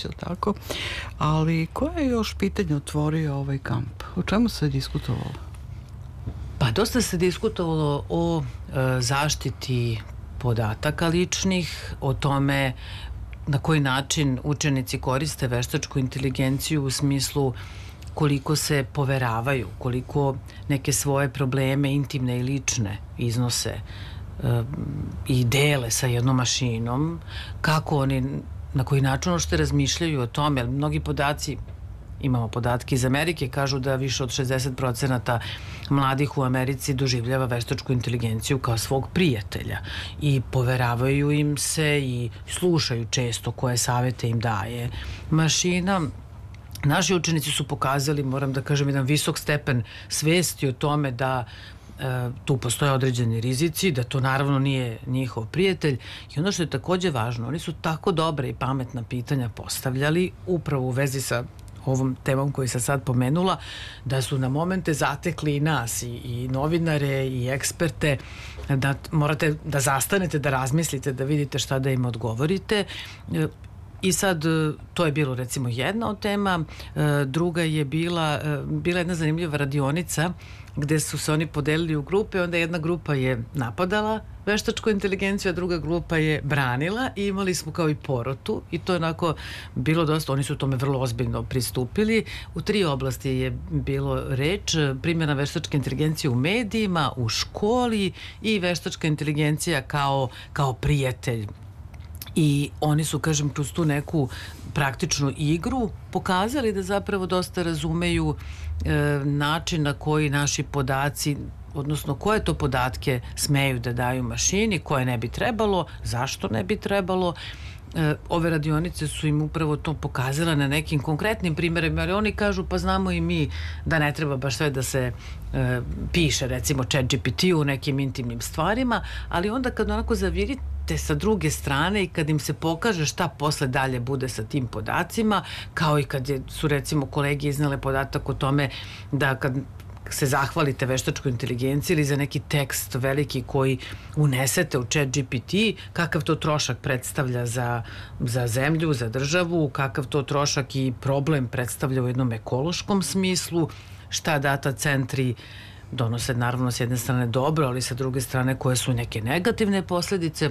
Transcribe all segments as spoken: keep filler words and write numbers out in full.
Đurić, tako? Ali koje je još pitanje otvorio ovaj kamp? O čemu se diskutovalo? Pa dosta se diskutovalo o e, zaštiti podataka ličnih, o tome na koji način učenici koriste veštačku inteligenciju u smislu koliko se poveravaju, koliko neke svoje probleme, intimne i lične, iznose e, i dele sa jednom mašinom, kako oni, na koji način uopšte razmišljaju o tome, jer mnogi podaci, imamo podatke iz Amerike, kažu da više od šezdeset procenata mladih u Americi doživljava veštačku inteligenciju kao svog prijatelja i poveravaju im se i slušaju često koje savete im daje mašina. Naši učenici su pokazali, moram da kažem, jedan visok stepen svesti o tome da e, tu postoje određeni rizici, da to naravno nije njihov prijatelj. I ono što je takođe važno, oni su tako dobre i pametna pitanja postavljali upravo u vezi sa ovom temom koju sam sad pomenula, da su na momente zatekli i nas, i, i novinare, i eksperte, da morate da zastanete, da razmislite, da vidite šta da im odgovorite. I sad, to je bilo recimo jedna od tema, druga je bila, bila jedna zanimljiva radionica gde su se oni podelili u grupe, onda jedna grupa je napadala veštačku inteligenciju, a druga grupa je branila i imali smo kao i porotu i to je onako bilo dosta, oni su tome vrlo ozbiljno pristupili. U tri oblasti je bilo reč, primjena veštačke inteligencije u medijima, u školi i veštačka inteligencija kao, kao prijatelj. I oni su, kažem, kroz tu neku praktičnu igru pokazali da zapravo dosta razumeju e, način na koji naši podaci, odnosno koje to podatke smeju da daju mašini, koje ne bi trebalo, zašto ne bi trebalo. E, ove radionice su im upravo to pokazale na nekim konkretnim primjerima, ali oni kažu pa znamo i mi da ne treba baš sve da se e, piše recimo ChatGPT u nekim intimnim stvarima, ali onda kad onako zavirite te sa druge strane i kad im se pokaže šta posle dalje bude sa tim podacima, kao i kad je, su recimo kolege iznale podatak o tome da kad se zahvalite veštačkoj inteligenciji ili za neki tekst veliki koji unesete u ChatGPT, kakav to trošak predstavlja za, za zemlju, za državu, kakav to trošak i problem predstavlja u jednom ekološkom smislu, šta data centri donose naravno s jedne strane dobro, ali sa druge strane koje su neke negativne posledice.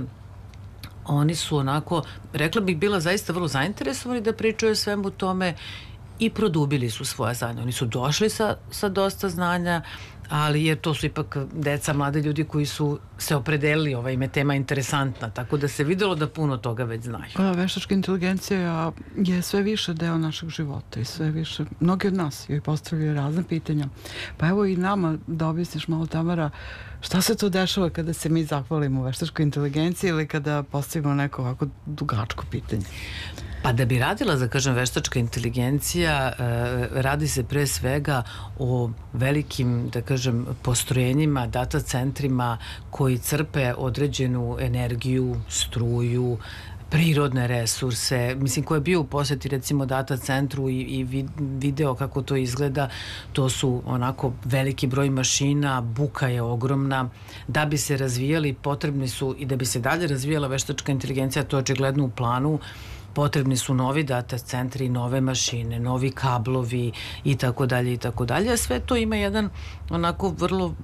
Oni su onako, rekla bih, bila zaista vrlo zainteresovani da pričaju o svemu tome i produbili su svoje znanje. Oni su došli sa, sa dosta znanja, ali jer to su ipak deca, mlade ljudi koji su se opredelili, ova im je tema interesantna, tako da se videlo da puno toga već znaju. Veštačka inteligencija je sve više deo našeg života i sve više, mnogi od nas joj postavljaju razne pitanja. Pa evo i nama da objasniš malo, Tamara, šta se to dešava kada se mi zahvalimo veštačkoj inteligenciji ili kada postavimo neko ovako dugačko pitanje? Pa da bi radila, da kažem, veštačka inteligencija, radi se pre svega o velikim, da kažem, postrojenjima, data centrima koji crpe određenu energiju, struju, prirodne resurse. Mislim, ko je bio u poseti recimo data centru i, i video kako to izgleda, to su onako veliki broj mašina, buka je ogromna. Da bi se razvijali, potrebni su, i da bi se dalje razvijala veštačka inteligencija, to je očigledno u planu, potrebni su novi data centri, nove mašine, novi kablovi i tako dalje i tako dalje. Sve to ima jedan onako vrlo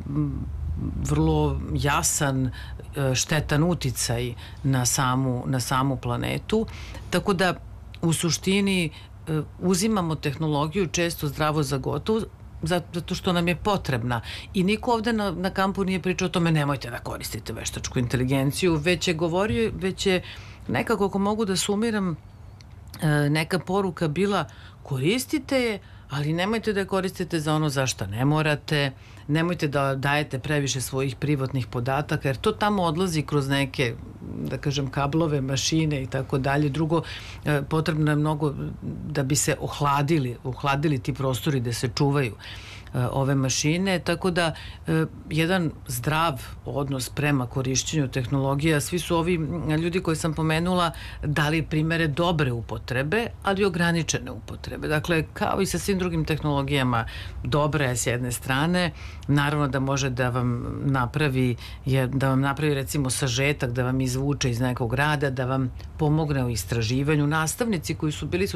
vrlo jasan štetan uticaj na samu, na samu planetu. Tako da u suštini uzimamo tehnologiju često zdravo za gotovo, zato što nam je potrebna. I niko ovde na, na kampu nije pričao o tome nemojte da koristite veštačku inteligenciju, već je govorio, već je nekako, ako mogu da sumiram, neka poruka bila koristite je, ali nemojte da je koristite za ono za šta ne morate, nemojte da dajete previše svojih privatnih podataka, jer to tamo odlazi kroz neke, da kažem, kablove, mašine i tako dalje. Drugo, potrebno je mnogo da bi se ohladili, ohladili ti prostori da se čuvaju ove mašine, tako da jedan zdrav odnos prema korišćenju tehnologija, svi su ovi ljudi koji sam pomenula dali primere dobre upotrebe, ali ograničene upotrebe. Dakle, kao i sa svim drugim tehnologijama, dobra je s jedne strane, naravno da može da vam napravi, da vam napravi recimo sažetak, da vam izvuče iz nekog rada, da vam pomogne u istraživanju. Nastavnici koji su bili su